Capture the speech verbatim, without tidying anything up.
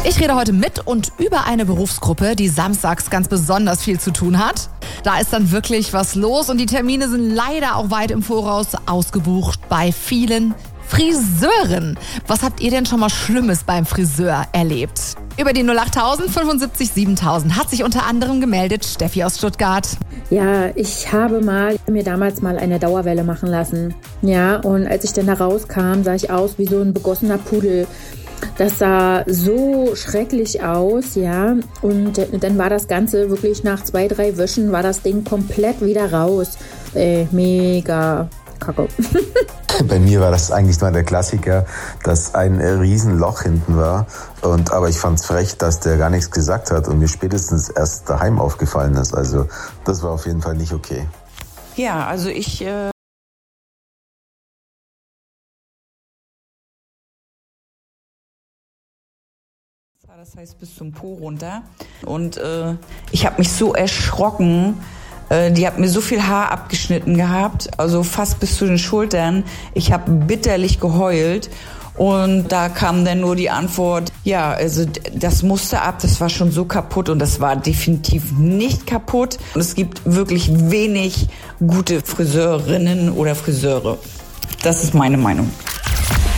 Ich rede heute mit und über eine Berufsgruppe, die samstags ganz besonders viel zu tun hat. Da ist dann wirklich was los und die Termine sind leider auch weit im Voraus ausgebucht bei vielen Friseuren. Was habt ihr denn schon mal Schlimmes beim Friseur erlebt? Über die null achttausend fünfundsiebzig siebentausend hat sich unter anderem gemeldet Steffi aus Stuttgart. Ja, ich habe mal mir damals mal eine Dauerwelle machen lassen. Ja, und als ich dann da rauskam, sah ich aus wie so ein begossener Pudel. Das sah so schrecklich aus, ja. Und dann war das Ganze wirklich nach zwei, drei Wäschen war das Ding komplett wieder raus. Ey, mega kacke. Bei mir war das eigentlich mal der Klassiker, dass ein Riesenloch hinten war. Und, aber ich fand es frech, dass der gar nichts gesagt hat und mir spätestens erst daheim aufgefallen ist. Also das war auf jeden Fall nicht okay. Ja, also ich... Äh Das heißt bis zum Po runter. Und äh, ich habe mich so erschrocken. Äh, die hat mir so viel Haar abgeschnitten gehabt, also fast bis zu den Schultern. Ich habe bitterlich geheult. Und da kam dann nur die Antwort, ja, also das musste ab, das war schon so kaputt und das war definitiv nicht kaputt. Und es gibt wirklich wenig gute Friseurinnen oder Friseure. Das ist meine Meinung.